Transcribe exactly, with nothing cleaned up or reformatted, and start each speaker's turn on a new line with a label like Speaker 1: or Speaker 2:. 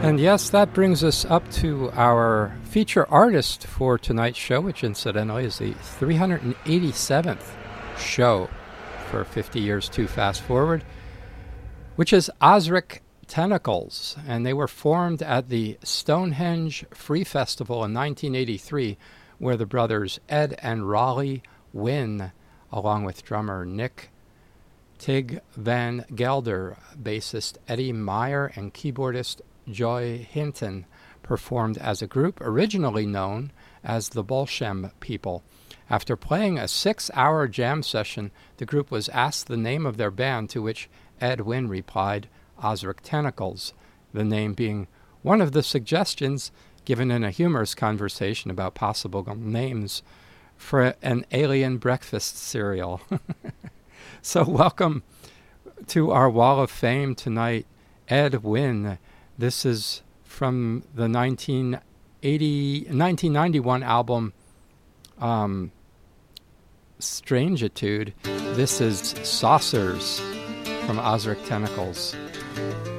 Speaker 1: And yes, that brings us up to our feature artist for tonight's show, which incidentally is the three hundred eighty-seventh show for fifty years to Fast Forward, which is Ozric Tentacles. And they were formed at the Stonehenge Free Festival in nineteen eighty-three, where the brothers Ed and Raleigh Wynn, along with drummer Nick Tig Van Gelder, bassist Eddie Meyer, and keyboardist Joy Hinton, performed as a group originally known as the Bolshem People. After playing a six-hour jam session, the group was asked the name of their band, to which Ed Wynn replied, Ozric Tentacles, the name being one of the suggestions given in a humorous conversation about possible names for an alien breakfast cereal. So welcome to our Wall of Fame tonight, Ed Wynn. This is from the nineteen eighty, nineteen ninety-one album um, Strangitude. This is Saucers from Ozric Tentacles.